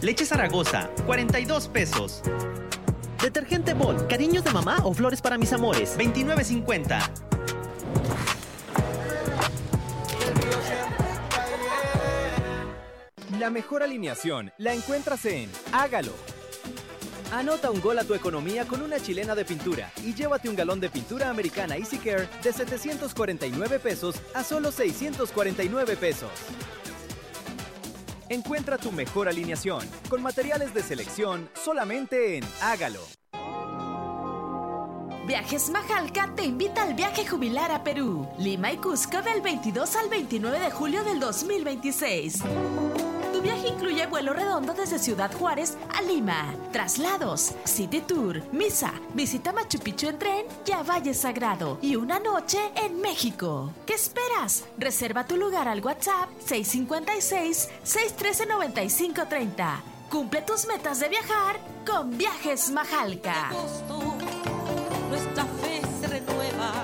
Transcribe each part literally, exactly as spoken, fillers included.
Leche Zaragoza, cuarenta y dos pesos. Detergente Bol, cariños de mamá o flores para mis amores, veintinueve cincuenta. La mejor alineación la encuentras en Hágalo. Anota un gol a tu economía con una chilena de pintura y llévate un galón de pintura americana Easy Care de setecientos cuarenta y nueve pesos a solo seiscientos cuarenta y nueve pesos. Encuentra tu mejor alineación con materiales de selección solamente en Hágalo. Viajes Majalca te invita al viaje jubilar a Perú, Lima y Cusco del veintidós al veintinueve de julio del dos mil veintiséis. Tu viaje incluye vuelo redondo desde Ciudad Juárez a Lima, traslados, city tour, misa, visita a Machu Picchu en tren y a Valle Sagrado y una noche en México. ¿Qué esperas? Reserva tu lugar al WhatsApp seis cinco seis, seis uno tres, nueve cinco tres cero. Cumple tus metas de viajar con Viajes Majalca. Nuestra fe se renueva.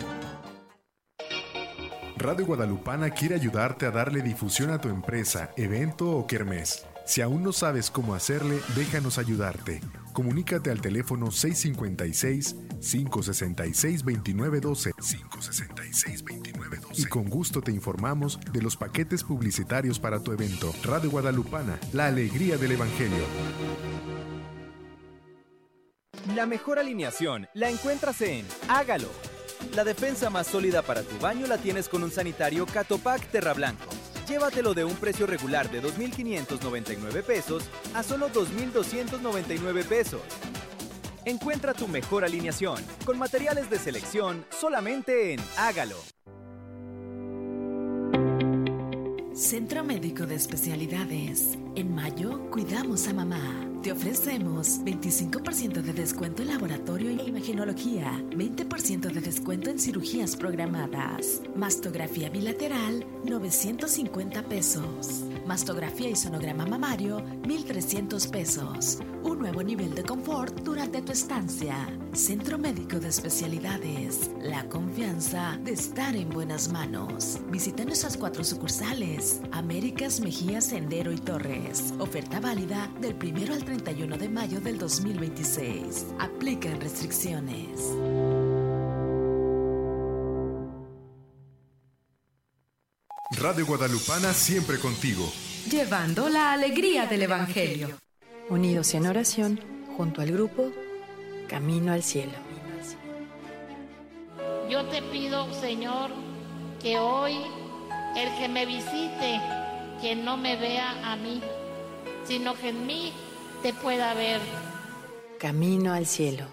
Radio Guadalupana quiere ayudarte a darle difusión a tu empresa, evento o kermés. Si aún no sabes cómo hacerle, déjanos ayudarte. Comunícate al teléfono seis cinco seis, cinco seis seis, dos nueve uno dos, cinco seis seis, dos nueve uno dos y con gusto te informamos de los paquetes publicitarios para tu evento. Radio Guadalupana, la alegría del Evangelio. La mejor alineación la encuentras en Hágalo. La defensa más sólida para tu baño la tienes con un sanitario Catopac Terra Blanco. Llévatelo de un precio regular de dos mil quinientos noventa y nueve pesos a solo dos mil doscientos noventa y nueve pesos. Encuentra tu mejor alineación con materiales de selección solamente en Hágalo. Centro Médico de Especialidades. En mayo, cuidamos a mamá. Te ofrecemos veinticinco por ciento de descuento en laboratorio e imagenología, veinte por ciento de descuento en cirugías programadas. Mastografía bilateral, novecientos cincuenta pesos. Mastografía y sonograma mamario, mil trescientos pesos. Un nuevo nivel de confort durante tu estancia. Centro Médico de Especialidades. La confianza de estar en buenas manos. Visita nuestras cuatro sucursales. Américas, Mejía, Sendero y Torres. Oferta válida del primero al treinta y uno de mayo del dos mil veintiséis. Aplican restricciones. Radio Guadalupana siempre contigo. Llevando la alegría del Evangelio. Unidos en oración, junto al grupo Camino al Cielo. Yo te pido, Señor, que hoy el que me visite, que no me vea a mí, sino que en mí te pueda ver. Camino al Cielo.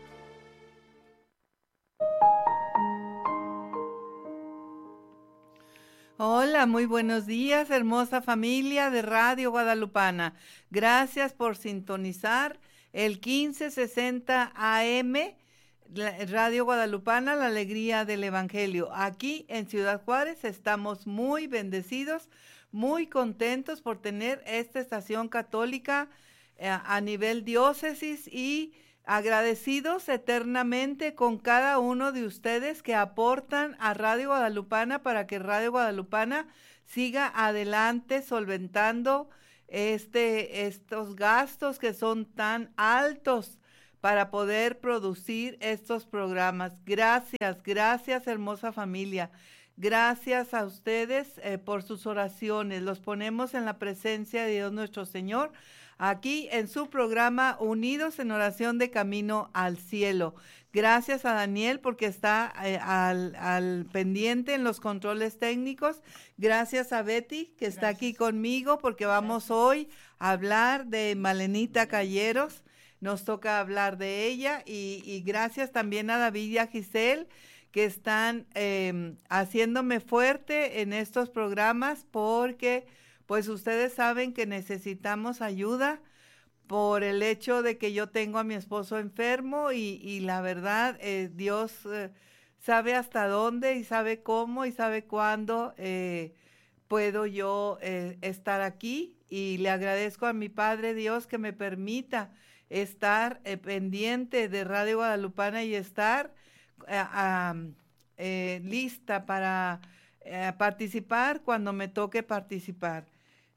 Hola, muy buenos días, hermosa familia de Radio Guadalupana. Gracias por sintonizar el quince sesenta A M, Radio Guadalupana, la alegría del Evangelio. Aquí en Ciudad Juárez estamos muy bendecidos, muy contentos por tener esta estación católica eh, a nivel diócesis y agradecidos eternamente con cada uno de ustedes que aportan a Radio Guadalupana para que Radio Guadalupana siga adelante solventando este, estos gastos que son tan altos para poder producir estos programas. Gracias, gracias hermosa familia. Gracias a ustedes eh, por sus oraciones. Los ponemos en la presencia de Dios nuestro Señor, aquí en su programa Unidos en Oración de Camino al Cielo. Gracias a Daniel porque está eh, al, al pendiente en los controles técnicos. Gracias a Betty que está aquí conmigo porque vamos hoy a hablar de Malenita Calleros. Nos toca hablar de ella y, y gracias también a David y a Giselle que están eh, haciéndome fuerte en estos programas porque pues ustedes saben que necesitamos ayuda por el hecho de que yo tengo a mi esposo enfermo y, y la verdad eh, Dios eh, sabe hasta dónde y sabe cómo y sabe cuándo eh, puedo yo eh, estar aquí y le agradezco a mi Padre Dios que me permita estar eh, pendiente de Radio Guadalupana y estar eh, uh, eh, lista para eh, participar cuando me toque participar.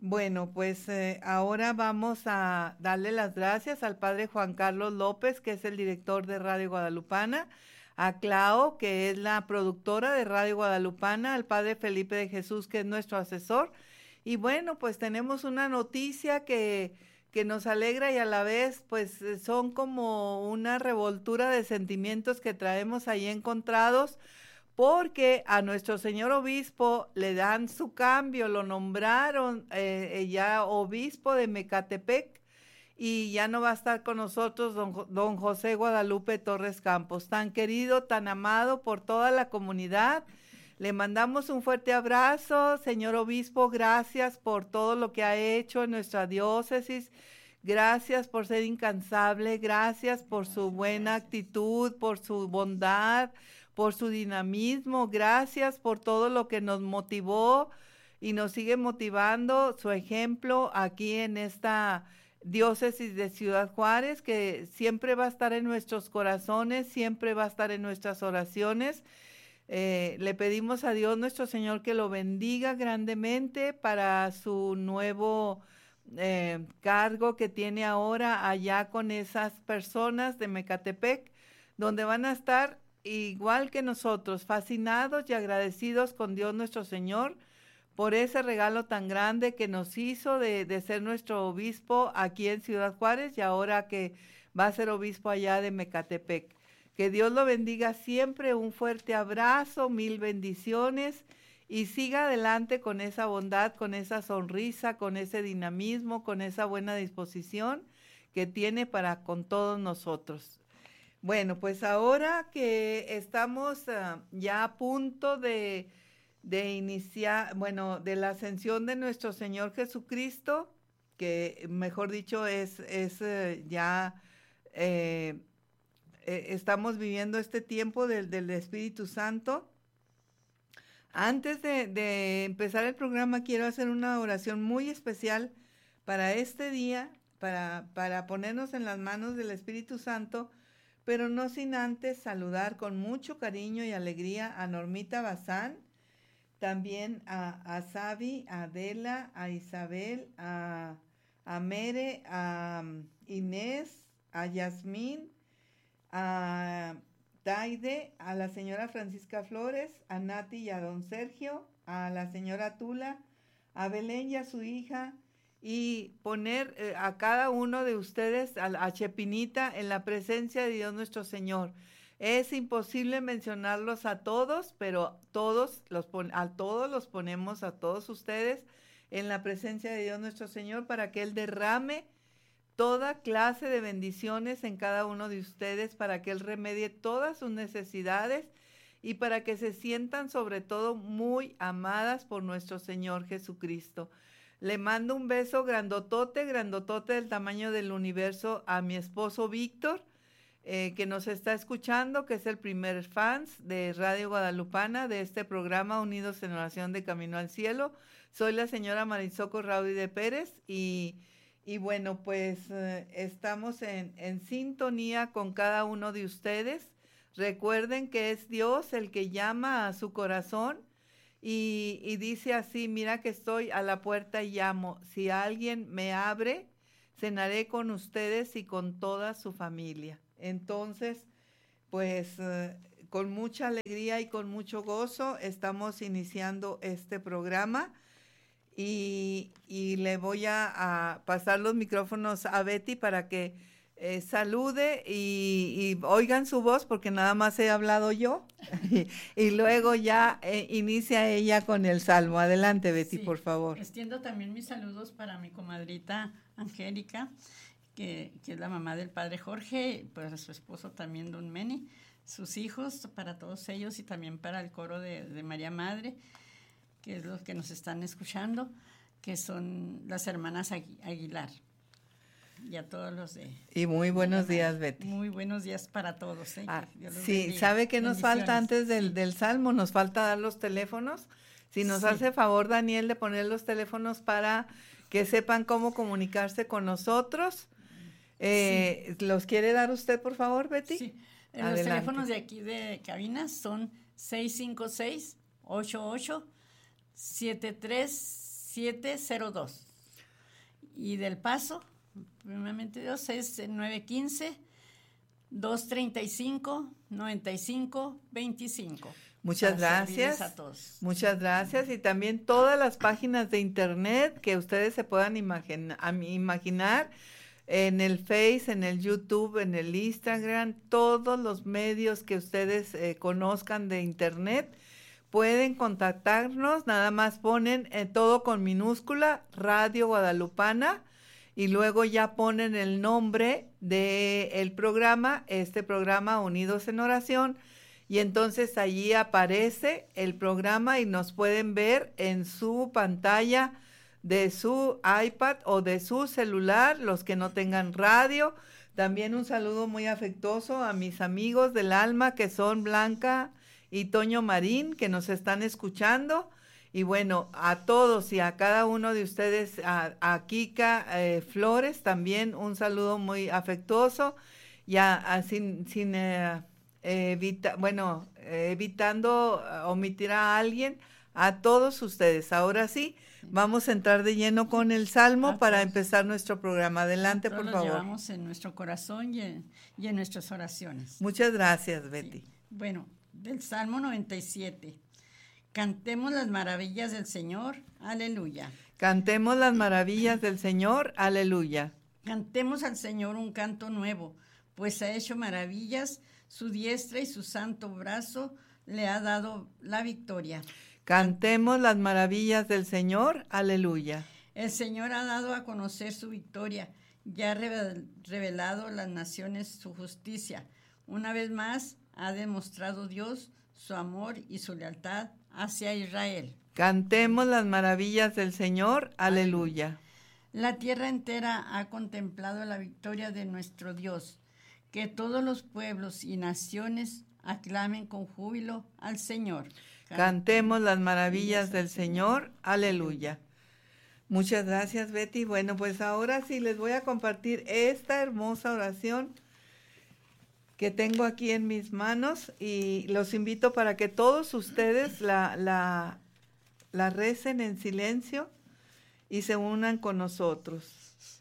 Bueno, pues eh, ahora vamos a darle las gracias al padre Juan Carlos López, que es el director de Radio Guadalupana, a Clau, que es la productora de Radio Guadalupana, al padre Felipe de Jesús, que es nuestro asesor. Y bueno, pues tenemos una noticia que, que nos alegra y a la vez pues son como una revoltura de sentimientos que traemos ahí encontrados, porque a nuestro señor obispo le dan su cambio, lo nombraron eh, ya obispo de Mecatepec y ya no va a estar con nosotros don, don José Guadalupe Torres Campos, tan querido, tan amado por toda la comunidad. Le mandamos un fuerte abrazo, señor obispo, gracias por todo lo que ha hecho en nuestra diócesis, gracias por ser incansable, gracias por su buena actitud, por su bondad, por su dinamismo, gracias por todo lo que nos motivó y nos sigue motivando, su ejemplo aquí en esta diócesis de Ciudad Juárez, que siempre va a estar en nuestros corazones, siempre va a estar en nuestras oraciones. Eh, le pedimos a Dios nuestro Señor que lo bendiga grandemente para su nuevo eh, cargo que tiene ahora allá con esas personas de Mecatepec, donde van a estar igual que nosotros, fascinados y agradecidos con Dios nuestro Señor por ese regalo tan grande que nos hizo de, de ser nuestro obispo aquí en Ciudad Juárez y ahora que va a ser obispo allá de Mecatepec. Que Dios lo bendiga siempre, un fuerte abrazo, mil bendiciones y siga adelante con esa bondad, con esa sonrisa, con ese dinamismo, con esa buena disposición que tiene para con todos nosotros. Bueno, pues ahora que estamos uh, ya a punto de, de iniciar, bueno, de la ascensión de nuestro Señor Jesucristo, que mejor dicho es, es uh, ya, eh, eh, estamos viviendo este tiempo del, del Espíritu Santo. Antes de, de empezar el programa, quiero hacer una oración muy especial para este día, para, para ponernos en las manos del Espíritu Santo, pero no sin antes saludar con mucho cariño y alegría a Normita Bazán, también a, a Sabi, a Adela, a Isabel, a, a Mere, a Inés, a Yasmín, a Taide, a la señora Francisca Flores, a Nati y a don Sergio, a la señora Tula, a Belén y a su hija, y poner eh, a cada uno de ustedes, a, a Chepinita, en la presencia de Dios nuestro Señor. Es imposible mencionarlos a todos, pero todos los pon, a todos los ponemos, a todos ustedes, en la presencia de Dios nuestro Señor, para que Él derrame toda clase de bendiciones en cada uno de ustedes, para que Él remedie todas sus necesidades y para que se sientan sobre todo muy amadas por nuestro Señor Jesucristo. Le mando un beso grandotote, grandotote del tamaño del universo a mi esposo Víctor, eh, que nos está escuchando, que es el primer fans de Radio Guadalupana, de este programa Unidos en Oración de Camino al Cielo. Soy la señora Marisoco Raudy de Pérez y, y bueno, pues eh, estamos en, en sintonía con cada uno de ustedes. Recuerden que es Dios el que llama a su corazón. Y, y dice así, mira que estoy a la puerta y llamo, si alguien me abre, cenaré con ustedes y con toda su familia. Entonces, pues eh, con mucha alegría y con mucho gozo estamos iniciando este programa y, y le voy a, a pasar los micrófonos a Betty para que Eh, salude y, y oigan su voz, porque nada más he hablado yo y, y luego ya eh, inicia ella con el salmo. Adelante, Betty, sí, por favor. Extiendo también mis saludos para mi comadrita Angélica, que, que es la mamá del padre Jorge, para su esposo también don Meni, sus hijos, para todos ellos y también para el coro de, de María Madre, que es los que nos están escuchando, que son las hermanas Aguilar. Y a todos los de... Y muy buenos días, Betty. Muy buenos días para todos. ¿eh? Ah, sí, bendiga. ¿Sabe qué nos falta antes del, sí. del Salmo? Nos falta dar los teléfonos. Si nos sí. hace favor, Daniel, de poner los teléfonos para que sepan cómo comunicarse con nosotros. Eh, sí. ¿Los quiere dar usted, por favor, Betty? Sí, eh, los teléfonos de aquí de cabina son seis cinco seis, ocho ocho, siete tres siete cero dos. y del Paso, primeramente Dios, es el nueve uno cinco, dos tres cinco, nueve cinco dos cinco. Muchas gracias. A todos. Muchas gracias. Y también todas las páginas de internet que ustedes se puedan imagina, imaginar, en el Face, en el YouTube, en el Instagram, todos los medios que ustedes eh, conozcan de internet, pueden contactarnos, nada más ponen eh, todo con minúscula, Radio Guadalupana, y luego ya ponen el nombre del programa, este programa Unidos en Oración, y entonces allí aparece el programa y nos pueden ver en su pantalla de su iPad o de su celular, los que no tengan radio. También un saludo muy afectuoso a mis amigos del alma que son Blanca y Toño Marín, que nos están escuchando. Y bueno, a todos y a cada uno de ustedes, a, a Kika eh, Flores, también un saludo muy afectuoso. Y a, a sin, sin eh, evita, bueno, eh, evitando uh, omitir a alguien, a todos ustedes. Ahora sí, vamos a entrar de lleno con el Salmo a para todos. Empezar nuestro programa. Adelante, por favor. Lo llevamos en nuestro corazón y en, y en nuestras oraciones. Muchas gracias, Betty. Sí. Bueno, del Salmo noventa y siete. Cantemos las maravillas del Señor, aleluya. Cantemos las maravillas del Señor, aleluya. Cantemos al Señor un canto nuevo, pues ha hecho maravillas, su diestra y su santo brazo le ha dado la victoria. Cantemos las maravillas del Señor, aleluya. El Señor ha dado a conocer su victoria, ya ha revelado a las naciones su justicia. Una vez más ha demostrado Dios su amor y su lealtad hacia Israel. Cantemos las maravillas del Señor, aleluya. La tierra entera ha contemplado la victoria de nuestro Dios. Que todos los pueblos y naciones aclamen con júbilo al Señor. Cantemos las maravillas del Señor, aleluya. Muchas gracias, Betty. Bueno, pues ahora sí les voy a compartir esta hermosa oración que tengo aquí en mis manos y los invito para que todos ustedes la, la, la recen en silencio y se unan con nosotros.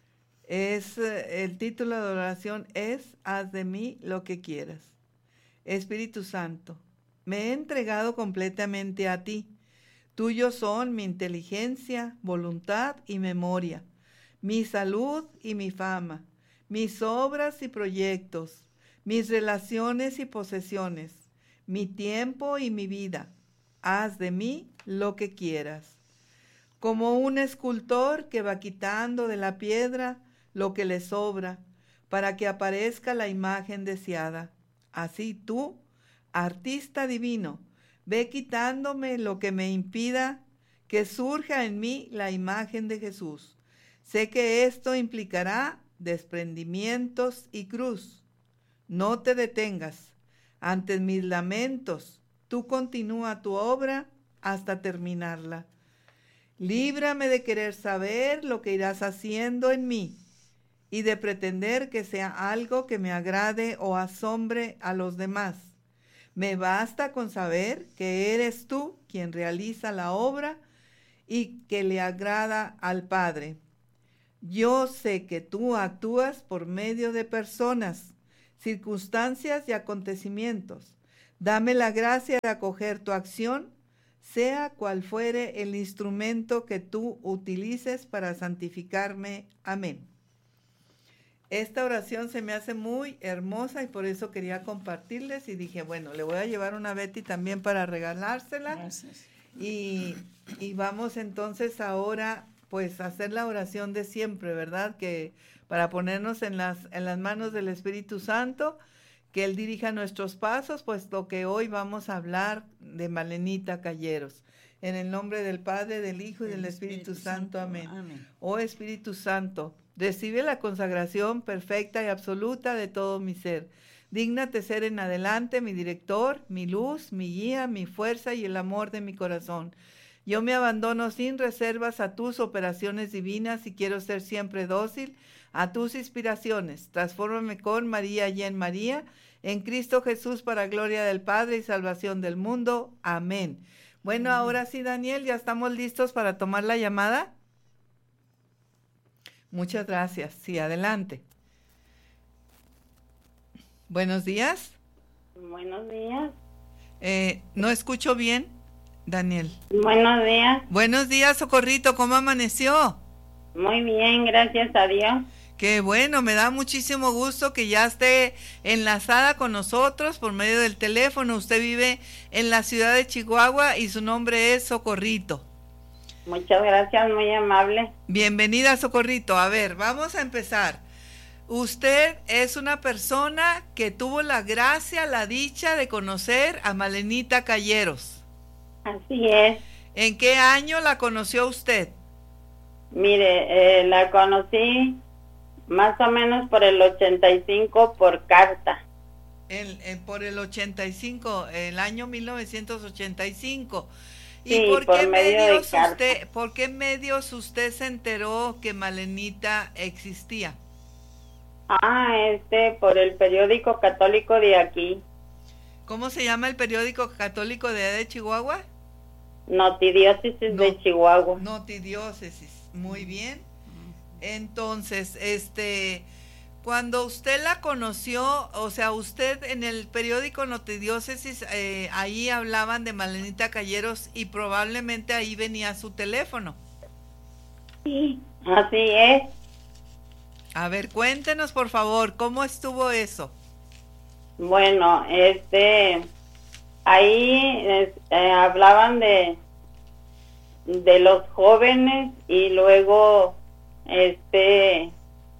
Es, el título de oración es Haz de mí lo que quieras. Espíritu Santo, me he entregado completamente a ti. Tuyos son mi inteligencia, voluntad y memoria, mi salud y mi fama, mis obras y proyectos, mis relaciones y posesiones, mi tiempo y mi vida. Haz de mí lo que quieras. Como un escultor que va quitando de la piedra lo que le sobra para que aparezca la imagen deseada. Así tú, artista divino, ve quitándome lo que me impida que surja en mí la imagen de Jesús. Sé que esto implicará desprendimientos y cruz. No te detengas. Ante mis lamentos, tú continúa tu obra hasta terminarla. Líbrame de querer saber lo que irás haciendo en mí y de pretender que sea algo que me agrade o asombre a los demás. Me basta con saber que eres tú quien realiza la obra y que le agrada al Padre. Yo sé que tú actúas por medio de personas, circunstancias y acontecimientos. Dame la gracia de acoger tu acción, sea cual fuere el instrumento que tú utilices para santificarme. Amén. Esta oración se me hace muy hermosa y por eso quería compartirles y dije, bueno, le voy a llevar una a Betty también para regalársela. Gracias. Y, y vamos entonces ahora pues a hacer la oración de siempre, ¿verdad? Que para ponernos en las, en las manos del Espíritu Santo, que Él dirija nuestros pasos, puesto que hoy vamos a hablar de Malenita Calleros. En el nombre del Padre, del Hijo y del Espíritu, Espíritu Santo. Santo. Amén. Amén. Oh Espíritu Santo, recibe la consagración perfecta y absoluta de todo mi ser. Dígnate ser en adelante mi director, mi luz, mi guía, mi fuerza y el amor de mi corazón. Yo me abandono sin reservas a tus operaciones divinas y quiero ser siempre dócil a tus inspiraciones. Transfórmame con María y en María, en Cristo Jesús para gloria del Padre y salvación del mundo. Amén. Bueno, ahora sí, Daniel, ¿ya estamos listos para tomar la llamada? Muchas gracias. Sí, adelante. Buenos días. Buenos días. Eh, no escucho bien, Daniel. Buenos días. Buenos días, Socorrito. ¿Cómo amaneció? Muy bien, gracias a Dios. Qué bueno, me da muchísimo gusto que ya esté enlazada con nosotros por medio del teléfono. Usted vive en la ciudad de Chihuahua y su nombre es Socorrito. Muchas gracias, muy amable. Bienvenida, Socorrito. A ver, vamos a empezar. Usted es una persona que tuvo la gracia, la dicha de conocer a Malenita Calleros. Así es. ¿En qué año la conoció usted? Mire, eh, la conocí más o menos por el ochenta y cinco por carta. El, el, por el ochenta y cinco, el año mil novecientos ochenta y cinco. ¿Y sí, por, por qué medio medios de carta. usted, por qué medios usted se enteró que Malenita existía? Ah, este, por el periódico católico de aquí. ¿Cómo se llama el periódico católico de, de Chihuahua? Notidiócesis no, de Chihuahua. Notidiócesis, muy bien. Entonces, este, cuando usted la conoció, o sea, usted en el periódico Notidiócesis, eh, ahí hablaban de Malenita Calleros y probablemente ahí venía su teléfono. Sí, así es. A ver, cuéntenos por favor, ¿cómo estuvo eso? Bueno, este, ahí eh, hablaban de, de los jóvenes y luego, este,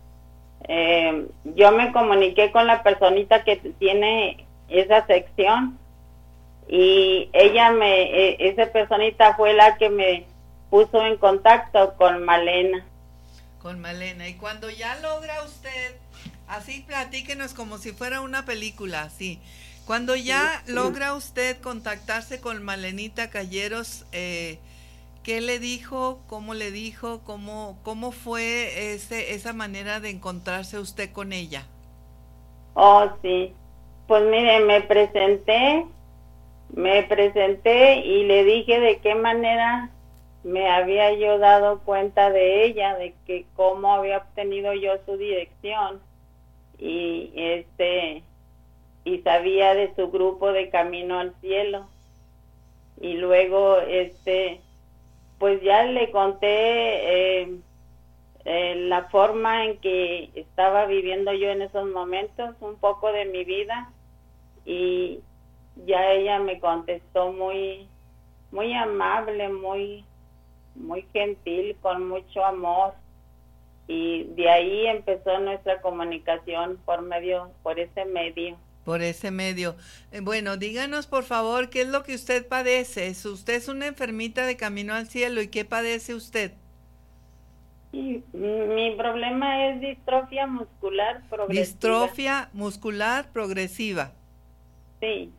eh, yo me comuniqué con la personita que tiene esa sección y ella me, eh, esa personita fue la que me puso en contacto con Malena. Con Malena. Y cuando ya logra usted, así platíquenos como si fuera una película, así. Cuando ya sí. logra usted contactarse con Malenita Calleros, eh, ¿qué le dijo? ¿Cómo le dijo? ¿Cómo, cómo fue ese, esa manera de encontrarse usted con ella? Oh, sí. Pues mire, me presenté, me presenté y le dije de qué manera me había yo dado cuenta de ella, de que cómo había obtenido yo su dirección y este y sabía de su grupo de Camino al Cielo. Y luego este pues ya le conté eh, eh, la forma en que estaba viviendo yo en esos momentos, un poco de mi vida, y ya ella me contestó muy muy amable, muy muy gentil, con mucho amor, y de ahí empezó nuestra comunicación por medio, por ese medio. Por ese medio. Eh, bueno, díganos por favor, ¿qué es lo que usted padece? Usted es una enfermita de Camino al Cielo, ¿y qué padece usted? Y mi problema es distrofia muscular progresiva. Distrofia muscular progresiva. Sí.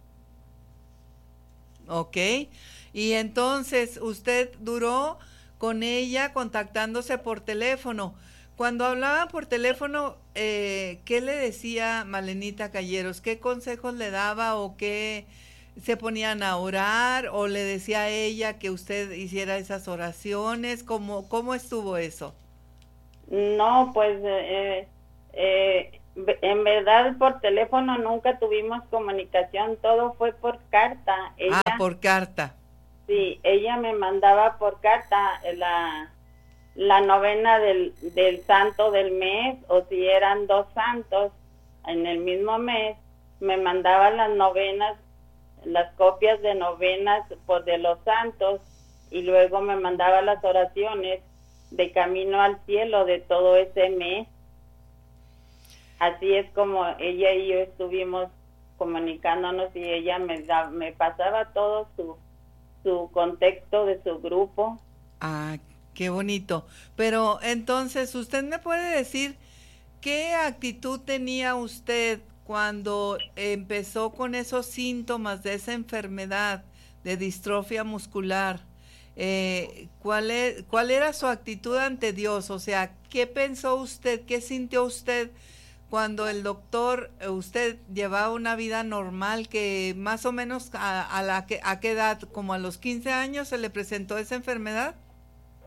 Ok. Y entonces usted duró con ella contactándose por teléfono. Cuando hablaba por teléfono, eh, ¿qué le decía Malenita Calleros? ¿Qué consejos le daba o qué se ponían a orar o le decía a ella que usted hiciera esas oraciones? ¿Cómo, cómo estuvo eso? No, pues eh, eh, en verdad por teléfono nunca tuvimos comunicación, todo fue por carta. Ella, ah, por carta. Sí, ella me mandaba por carta la, la novena del, del santo del mes, o si eran dos santos en el mismo mes, me mandaba las novenas, las copias de novenas por de los santos, y luego me mandaba las oraciones de Camino al Cielo de todo ese mes. Así es como ella y yo estuvimos comunicándonos, y ella me, da, me pasaba todo su su contexto de su grupo. Ah, qué bonito. Pero entonces, ¿usted me puede decir qué actitud tenía usted cuando empezó con esos síntomas de esa enfermedad de distrofia muscular? Eh, ¿cuál, es, ¿Cuál era su actitud ante Dios? O sea, ¿qué pensó usted? ¿Qué sintió usted cuando el doctor, usted llevaba una vida normal, que más o menos a, a, la, a qué edad, como a los quince años se le presentó esa enfermedad?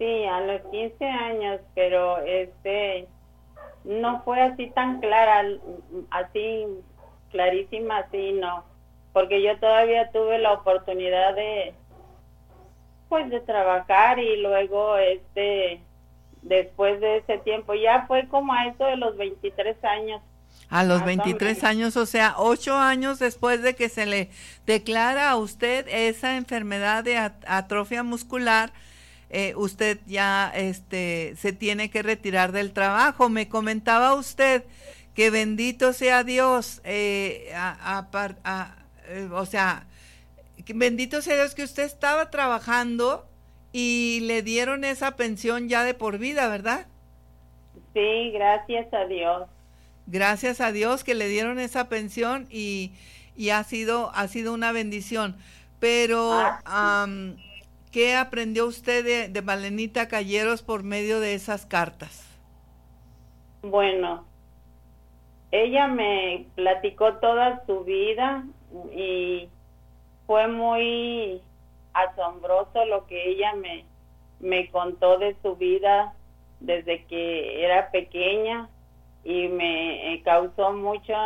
Sí, a los quince años, pero este no fue así tan clara, así clarísima, así no, porque yo todavía tuve la oportunidad de, pues, de trabajar y luego, este, después de ese tiempo, ya fue como a eso de los veintitrés años. A los veintitrés años, o sea, ocho años después de que se le declara a usted esa enfermedad de atrofia muscular, eh, usted ya este, se tiene que retirar del trabajo. Me comentaba usted que bendito sea Dios, eh, a, a, a, eh, o sea, que bendito sea Dios que usted estaba trabajando y le dieron esa pensión ya de por vida, ¿verdad? Sí, gracias a Dios. Gracias a Dios que le dieron esa pensión y, y ha sido ha sido una bendición. Pero, ah, um, ¿qué aprendió usted de, de Malenita Calleros por medio de esas cartas? Bueno, ella me platicó toda su vida y fue muy asombroso lo que ella me, me contó de su vida desde que era pequeña. Y me causó mucha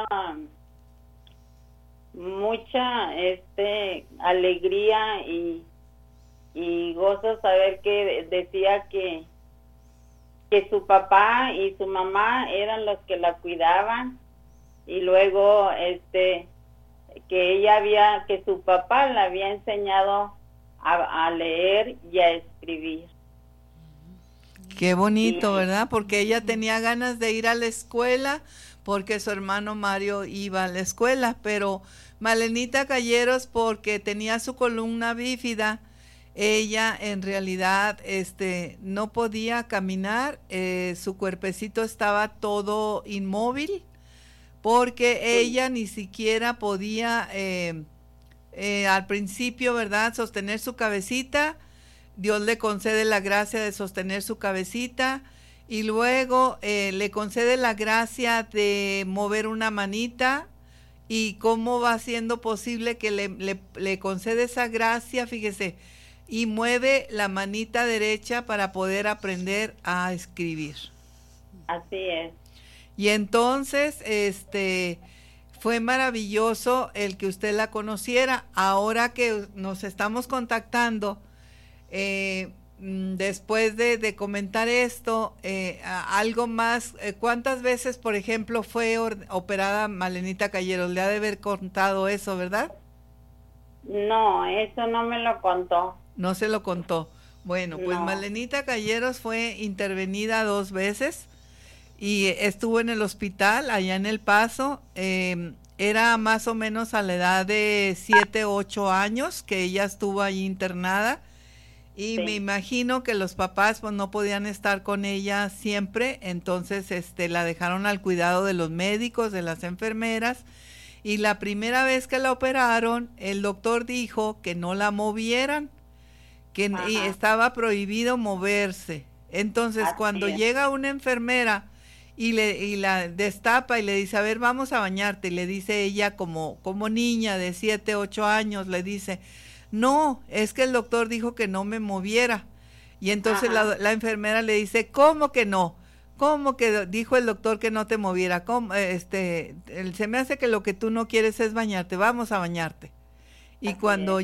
mucha este alegría y, y gozo saber que decía que que su papá y su mamá eran los que la cuidaban y luego este que ella había que su papá la había enseñado a, a leer y a escribir. Qué bonito, ¿verdad? Porque ella tenía ganas de ir a la escuela, porque su hermano Mario iba a la escuela, pero Malenita Calleros, porque tenía su columna bífida, ella en realidad este, no podía caminar, eh, su cuerpecito estaba todo inmóvil, porque ella ni siquiera podía, eh, eh, al principio, ¿verdad?, sostener su cabecita. Dios le concede la gracia de sostener su cabecita y luego eh, le concede la gracia de mover una manita. ¿Y cómo va siendo posible que le, le, le concede esa gracia? Fíjese, y mueve la manita derecha para poder aprender a escribir. Así es. Y entonces, este, fue maravilloso el que usted la conociera. Ahora que nos estamos contactando, Eh, después de, de comentar esto, eh, algo más, eh, ¿cuántas veces, por ejemplo, fue or, operada Malenita Calleros? Le ha de haber contado eso, ¿verdad? No, eso no me lo contó. No se lo contó. Bueno, pues no. Malenita Calleros fue intervenida dos veces y estuvo en el hospital allá en El Paso. Eh, era más o menos a la edad de siete, ocho años que ella estuvo allí internada. Y sí, me imagino que los papás pues no podían estar con ella siempre, entonces este la dejaron al cuidado de los médicos, de las enfermeras, y la primera vez que la operaron, el doctor dijo que no la movieran, que y estaba prohibido moverse. Entonces, así cuando es. Llega una enfermera y le y la destapa y le dice, a ver, vamos a bañarte, y le dice ella como, como niña de siete, ocho años, le dice, no, es que el doctor dijo que no me moviera. Y entonces la, la enfermera le dice, ¿cómo que no? ¿Cómo que dijo el doctor que no te moviera? ¿Cómo? Este, se me hace que lo que tú no quieres es bañarte, vamos a bañarte. Y así cuando es.